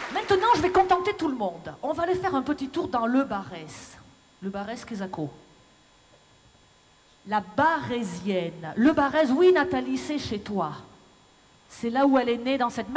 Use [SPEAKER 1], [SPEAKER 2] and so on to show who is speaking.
[SPEAKER 1] Maintenant, je vais contenter tout le monde. On va aller faire un petit tour dans le Barès. Le Barès, Kézako. La Barésienne. Le Barès, oui, Nathalie, c'est chez toi. C'est là où elle est née, dans cette